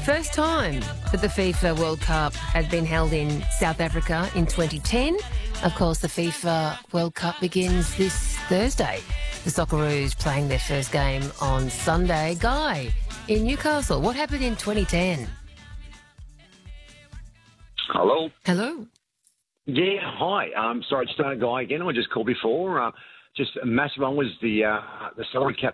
first time that the FIFA World Cup had been held in South Africa in 2010. Of course, the FIFA World Cup begins this Thursday. The Socceroos playing their first game on Sunday. Guy, in Newcastle, what happened in 2010? Hello. Hello. Yeah, hi. Sorry, it's Guy again. I just called before. Just a massive one was the salary cap